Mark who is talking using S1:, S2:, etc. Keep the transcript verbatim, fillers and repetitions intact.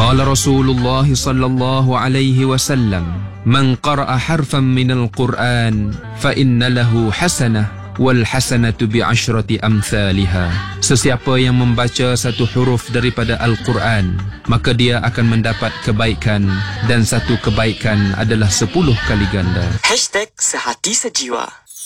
S1: Qala Rasulullah sallallahu alaihi wasallam, "Man qara'a harfan minal Qur'an fa inna lahu hasanah wal hasanatu bi asyrati amsalha." Sesiapa yang membaca satu huruf daripada Al-Quran, maka dia akan mendapat kebaikan, dan satu kebaikan adalah sepuluh kali ganda.
S2: Hashtag Sehati Sejiwa.